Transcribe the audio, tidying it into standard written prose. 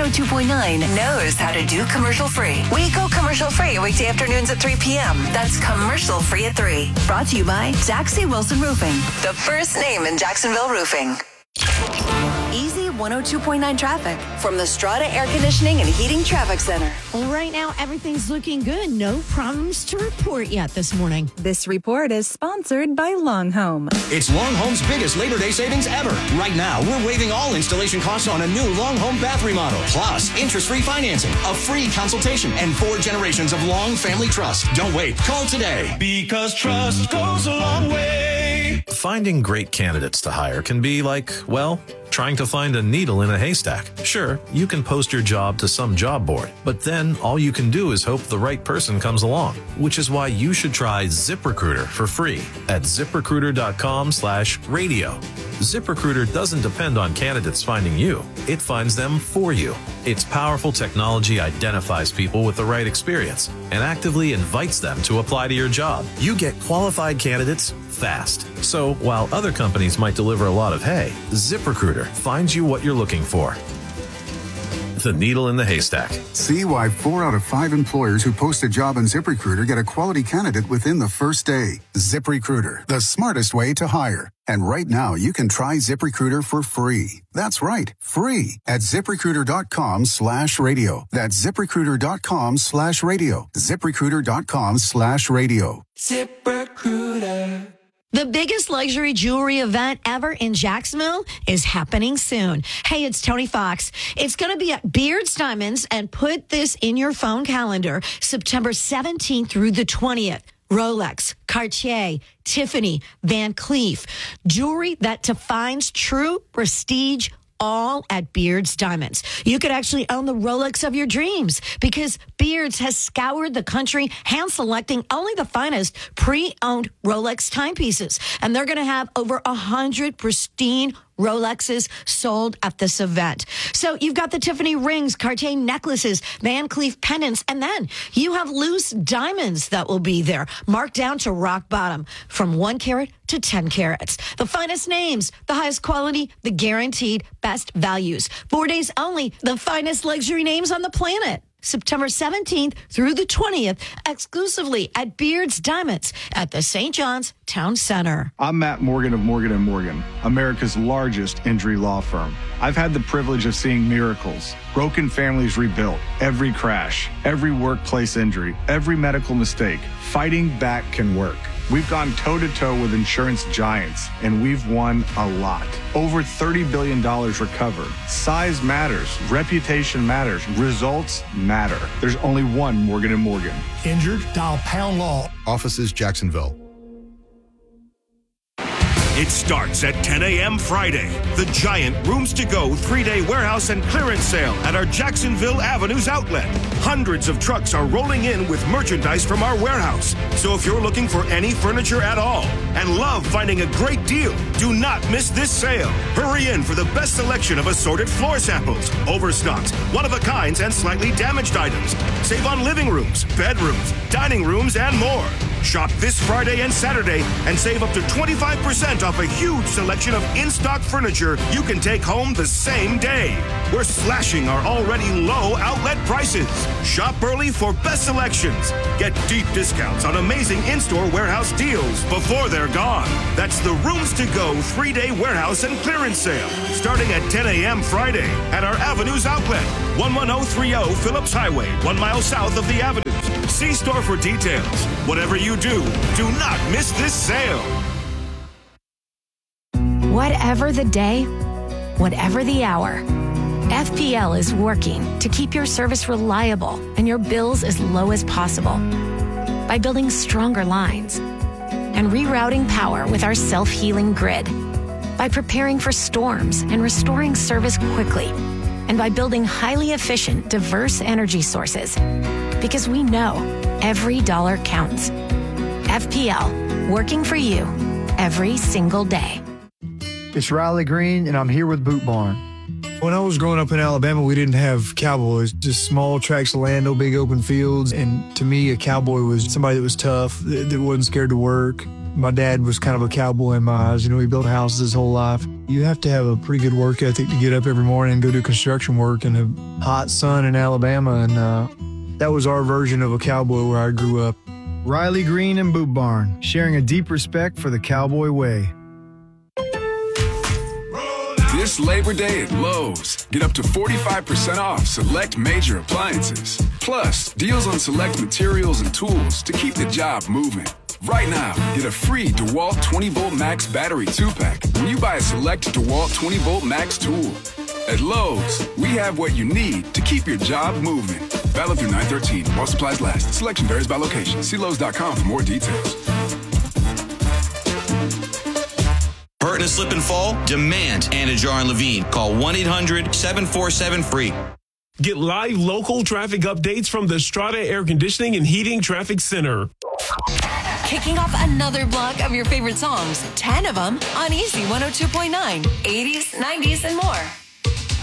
102.9 knows how to do commercial free. We go commercial free weekday afternoons at 3 p.m. That's commercial free at 3. Brought to you by Jaxie Wilson Roofing, the first name in Jacksonville roofing. Easy 102.9 traffic from the Strata Air Conditioning and Heating Traffic Center. Well, right now, everything's looking good. No problems to report yet this morning. This report is sponsored by Long Home. It's Long Home's biggest Labor Day savings ever. Right now, we're waiving all installation costs on a new Long Home bath remodel. Plus, interest-free financing, a free consultation, and 4 generations of Long Family Trust. Don't wait. Call today. Because trust goes a long way. Finding great candidates to hire can be like, well, trying to find a needle in a haystack. Sure, you can post your job to some job board, but then all you can do is hope the right person comes along, which is why you should try ZipRecruiter for free at ZipRecruiter.com/radio. ZipRecruiter doesn't depend on candidates finding you. It finds them for you. Its powerful technology identifies people with the right experience and actively invites them to apply to your job. You get qualified candidates fast. So while other companies might deliver a lot of hay, ZipRecruiter finds you what you're looking for. The needle in the haystack. See why 4 out of 5 employers who post a job on ZipRecruiter get a quality candidate within the first day. ZipRecruiter, the smartest way to hire. And right now, you can try ZipRecruiter for free. That's right, free at ZipRecruiter.com/radio. That's ZipRecruiter.com/radio. ZipRecruiter.com/radio. ZipRecruiter. The biggest luxury jewelry event ever in Jacksonville is happening soon. Hey, it's Tony Fox. It's going to be at Beard's Diamonds, and put this in your phone calendar, September 17th through the 20th. Rolex, Cartier, Tiffany, Van Cleef, jewelry that defines true prestige, all at Beard's Diamonds. You could actually own the Rolex of your dreams because Beard's has scoured the country hand-selecting only the finest pre-owned Rolex timepieces. And they're going to have over 100 pristine Rolexes sold at this event. So you've got the Tiffany rings, Cartier necklaces, Van Cleef pendants, and then you have loose diamonds that will be there, marked down to rock bottom, from 1 carat to 10 carats. The finest names, the highest quality, the guaranteed best values. 4 days only, the finest luxury names on the planet. September 17th through the 20th, exclusively at Beard's Diamonds at the St. John's Town Center. I'm Matt Morgan of Morgan & Morgan, America's largest injury law firm. I've had the privilege of seeing miracles, broken families rebuilt, every crash, every workplace injury, every medical mistake. Fighting back can work. We've gone toe-to-toe with insurance giants, and we've won a lot. Over $30 billion recovered. Size matters. Reputation matters. Results matter. There's only one Morgan & Morgan. Injured? Dial Pound Law. Offices Jacksonville. It starts at 10 a.m. Friday. The giant Rooms to Go 3-day warehouse and clearance sale at our Jacksonville Avenues outlet. Hundreds of trucks are rolling in with merchandise from our warehouse. So if you're looking for any furniture at all and love finding a great deal, do not miss this sale. Hurry in for the best selection of assorted floor samples, overstocks, one-of-a-kinds, and slightly damaged items. Save on living rooms, bedrooms, dining rooms, and more. Shop this Friday and Saturday and save up to 25% off a huge selection of in-stock furniture you can take home the same day. We're slashing our already low outlet prices. Shop early for best selections. Get deep discounts on amazing in-store warehouse deals before they're gone. That's the Rooms to Go 3-day warehouse and clearance sale, starting at 10 a.m. Friday at our Avenues outlet, 11030 Phillips Highway, 1 mile south of the Avenues. See store for details. Whatever you do not miss this sale. Whatever the day, whatever the hour, FPL is working to keep your service reliable and your bills as low as possible by building stronger lines and rerouting power with our self-healing grid, by preparing for storms and restoring service quickly, and by building highly efficient, diverse energy sources. Because we know every dollar counts. FPL, working for you every single day. It's Riley Green, and I'm here with Boot Barn. When I was growing up in Alabama, we didn't have cowboys, just small tracts of land, no big open fields. And to me, a cowboy was somebody that was tough, that wasn't scared to work. My dad was kind of a cowboy in my eyes. You know, he built houses his whole life. You have to have a pretty good work ethic to get up every morning and go do construction work in the hot sun in Alabama. And that was our version of a cowboy where I grew up. Riley Green and Boot Barn, sharing a deep respect for the cowboy way. This Labor Day at Lowe's, get up to 45% off select major appliances. Plus, deals on select materials and tools to keep the job moving. Right now, get a free DeWalt 20-volt Max battery 2-pack when you buy a select DeWalt 20-volt Max tool. At Lowe's, we have what you need to keep your job moving. Valid through 9/13 while supplies last. Selection varies by location. See Lowe's.com for more details. Hurt in a slip and fall? Demand Anajar and Levine. Call 1-800-747-FREE. Get live local traffic updates from the Strata Air Conditioning and Heating Traffic Center. Kicking off another block of your favorite songs, 10 of them on Easy 102.9, 80s, 90s, and more.